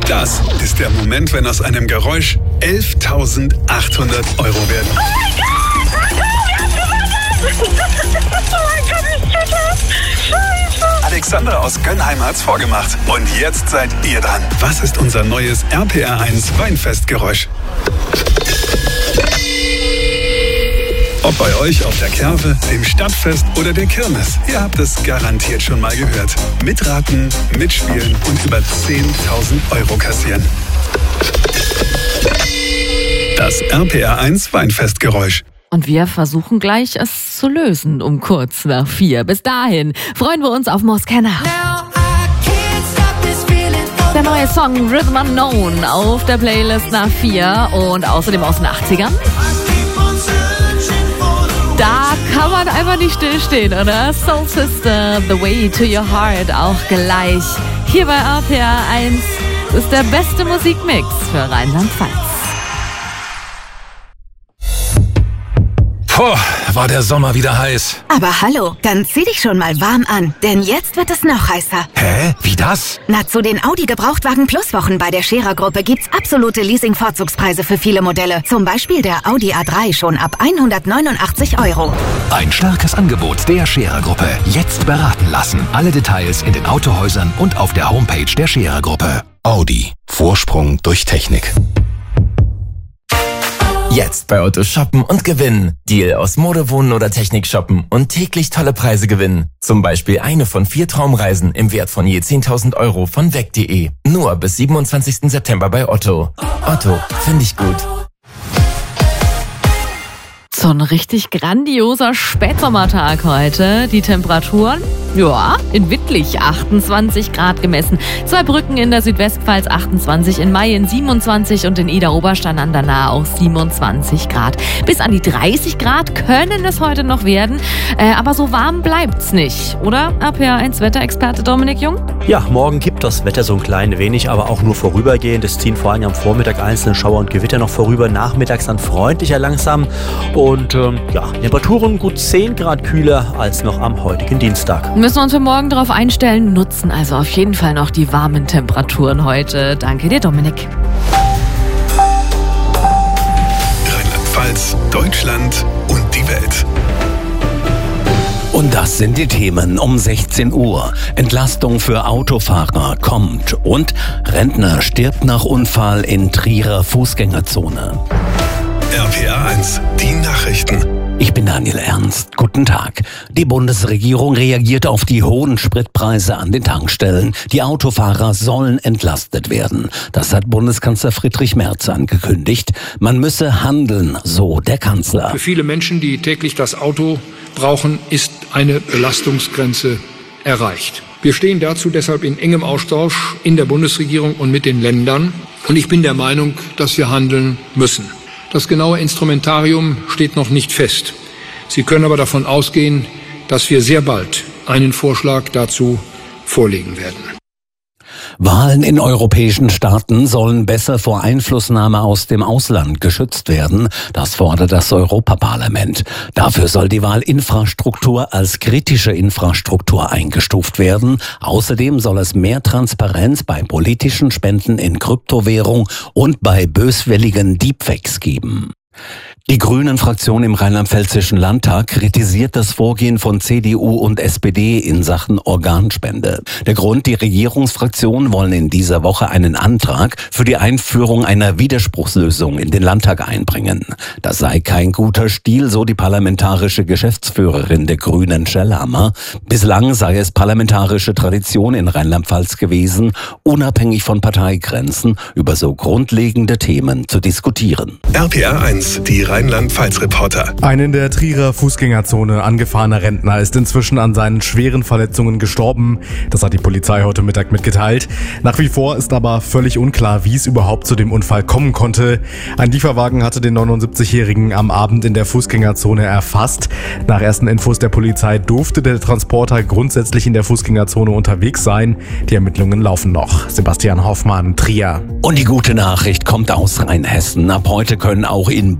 Das ist der Moment, wenn aus einem Geräusch 11.800 Euro werden. Oh mein Gott! Oh mein Gott, ich check das! Scheiße! Alexander aus Gönnheim hat's vorgemacht. Und jetzt seid ihr dran. Was ist unser neues RPR1 Weinfestgeräusch? Ob bei euch auf der Kerwe, dem Stadtfest oder der Kirmes, ihr habt es garantiert schon mal gehört. Mitraten, mitspielen und über 10.000 Euro kassieren. Das RPR1 Weinfestgeräusch. Und wir versuchen gleich, es zu lösen um kurz nach 4. Bis dahin freuen wir uns auf Moskena. Der neue Song Rhythm Unknown auf der Playlist nach 4 und außerdem aus den 80ern. Da kann man einfach nicht stillstehen, oder? Soul Sister, The Way to Your Heart, auch gleich. Hier bei RPR1 ist der beste Musikmix für Rheinland-Pfalz. Puh, war der Sommer wieder heiß. Aber hallo, dann zieh dich schon mal warm an, denn jetzt wird es noch heißer. Hä? Wie das? Na, zu den Audi Gebrauchtwagen Plus Wochen bei der Scherer Gruppe gibt's absolute Leasing-Vorzugspreise für viele Modelle. Zum Beispiel der Audi A3 schon ab 189 Euro. Ein starkes Angebot der Scherer Gruppe. Jetzt beraten lassen. Alle Details in den Autohäusern und auf der Homepage der Scherer Gruppe. Audi. Vorsprung durch Technik. Jetzt bei Otto shoppen und gewinnen. Deal aus Mode, Wohnen oder Technik shoppen und täglich tolle Preise gewinnen. Zum Beispiel eine von 4 Traumreisen im Wert von je 10.000 Euro von weg.de. Nur bis 27. September bei Otto. Otto, finde ich gut. So ein richtig grandioser Spätsommertag heute. Die Temperaturen, ja, in Wittlich 28 Grad gemessen. Zweibrücken in der Südwestpfalz 28, in Mayen 27 und in Idar-Oberstein an der Nahe auch 27 Grad. Bis an die 30 Grad können es heute noch werden, aber so warm bleibt's nicht, oder? RPR1 Wetterexperte Dominik Jung? Ja, morgen kippt das Wetter so ein klein wenig, aber auch nur vorübergehend. Es ziehen vor allem am Vormittag einzelne Schauer und Gewitter noch vorüber. Nachmittags dann freundlicher langsam und Temperaturen gut 10 Grad kühler als noch am heutigen Dienstag. Müssen wir uns für morgen darauf einstellen, nutzen also auf jeden Fall noch die warmen Temperaturen heute. Danke dir, Dominik. Rheinland-Pfalz, Deutschland und die Welt. Und das sind die Themen um 16 Uhr. Entlastung für Autofahrer kommt und Rentner stirbt nach Unfall in Trierer Fußgängerzone. RPR1, die Nachrichten. Ich bin Daniel Ernst. Guten Tag. Die Bundesregierung reagiert auf die hohen Spritpreise an den Tankstellen. Die Autofahrer sollen entlastet werden. Das hat Bundeskanzler Friedrich Merz angekündigt. Man müsse handeln, so der Kanzler. Für viele Menschen, die täglich das Auto brauchen, ist eine Belastungsgrenze erreicht. Wir stehen dazu deshalb in engem Austausch in der Bundesregierung und mit den Ländern. Und ich bin der Meinung, dass wir handeln müssen. Das genaue Instrumentarium steht noch nicht fest. Sie können aber davon ausgehen, dass wir sehr bald einen Vorschlag dazu vorlegen werden. Wahlen in europäischen Staaten sollen besser vor Einflussnahme aus dem Ausland geschützt werden. Das fordert das Europaparlament. Dafür soll die Wahlinfrastruktur als kritische Infrastruktur eingestuft werden. Außerdem soll es mehr Transparenz bei politischen Spenden in Kryptowährung und bei böswilligen Deepfakes geben. Die Grünen-Fraktion im Rheinland-Pfälzischen Landtag kritisiert das Vorgehen von CDU und SPD in Sachen Organspende. Der Grund, die Regierungsfraktionen wollen in dieser Woche einen Antrag für die Einführung einer Widerspruchslösung in den Landtag einbringen. Das sei kein guter Stil, so die parlamentarische Geschäftsführerin der Grünen, Schellhammer. Bislang sei es parlamentarische Tradition in Rheinland-Pfalz gewesen, unabhängig von Parteigrenzen über so grundlegende Themen zu diskutieren. RPR1, die Rheinland-Pfalz-Reporter. Ein in der Trierer Fußgängerzone angefahrener Rentner ist inzwischen an seinen schweren Verletzungen gestorben. Das hat die Polizei heute Mittag mitgeteilt. Nach wie vor ist aber völlig unklar, wie es überhaupt zu dem Unfall kommen konnte. Ein Lieferwagen hatte den 79-Jährigen am Abend in der Fußgängerzone erfasst. Nach ersten Infos der Polizei durfte der Transporter grundsätzlich in der Fußgängerzone unterwegs sein. Die Ermittlungen laufen noch. Sebastian Hoffmann, Trier. Und die gute Nachricht kommt aus Rheinhessen. Ab heute können auch in Bodenheim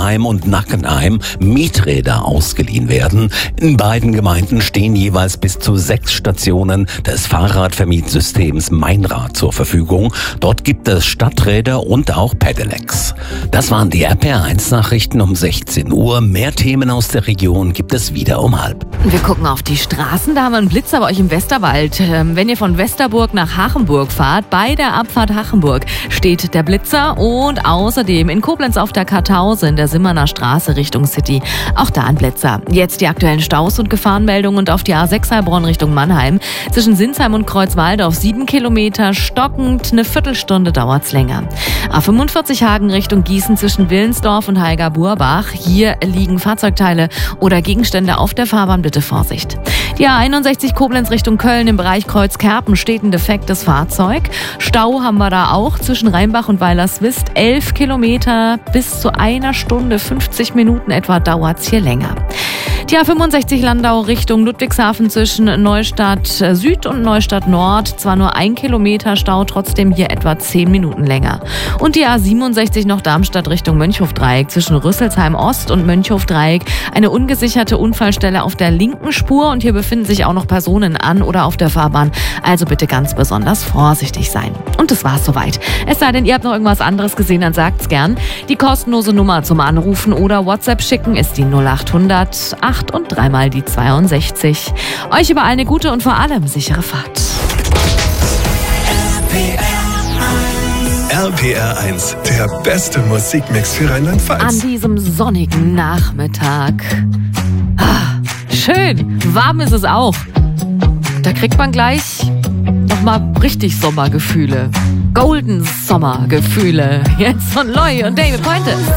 Ingelheim und Nackenheim Mieträder ausgeliehen werden. In beiden Gemeinden stehen jeweils bis zu 6 Stationen des Fahrradvermietsystems Meinrad zur Verfügung. Dort gibt es Stadträder und auch Pedelecs. Das waren die RPR1-Nachrichten um 16 Uhr. Mehr Themen aus der Region gibt es wieder um 12:30. Wir gucken auf die Straßen, da haben wir einen Blitzer bei euch im Westerwald. Wenn ihr von Westerburg nach Hachenburg fahrt, bei der Abfahrt Hachenburg steht der Blitzer und außerdem in Koblenz auf der Kartause in der Simmerner Straße Richtung City. Auch da ein Blitzer. Jetzt die aktuellen Staus und Gefahrenmeldungen und auf die A6 Heilbronn Richtung Mannheim. Zwischen Sinsheim und Kreuzwaldorf 7 Kilometer, stockend, eine Viertelstunde dauert's länger. A45 Hagen Richtung Gießen zwischen Willensdorf und Heiger-Burbach. Hier liegen Fahrzeugteile oder Gegenstände auf der Fahrbahn, bitte Vorsicht. Die A61 Koblenz Richtung Köln im Bereich Kreuzkerpen steht ein defektes Fahrzeug. Stau haben wir da auch zwischen Rheinbach und Weilerswist. 11 Kilometer bis zu 1 Stunde 50 Minuten etwa dauert's hier länger. Die A65 Landau Richtung Ludwigshafen zwischen Neustadt Süd und Neustadt Nord. Zwar nur 1 Kilometer Stau, trotzdem hier etwa 10 Minuten länger. Und die A67 noch Darmstadt Richtung Mönchhofdreieck zwischen Rüsselsheim Ost und Mönchhofdreieck. Eine ungesicherte Unfallstelle auf der linken Spur und hier befinden sich auch noch Personen an oder auf der Fahrbahn. Also bitte ganz besonders vorsichtig sein. Und das war's soweit. Es sei denn, ihr habt noch irgendwas anderes gesehen, dann sagt's gern. Die kostenlose Nummer zum Anrufen oder WhatsApp schicken ist die 0800 8 und 3 die 62. Euch überall eine gute und vor allem sichere Fahrt. RPR1, der beste Musikmix für Rheinland-Pfalz. An diesem sonnigen Nachmittag. Schön, warm ist es auch. Da kriegt man gleich nochmal richtig Sommergefühle. Golden Sommergefühle. Jetzt von Loy und David Pointes.